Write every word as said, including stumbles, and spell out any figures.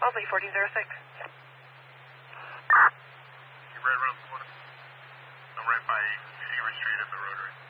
Bosley, fourteen oh six. You right around the corner? I'm right by Seaver Street at the Rotary.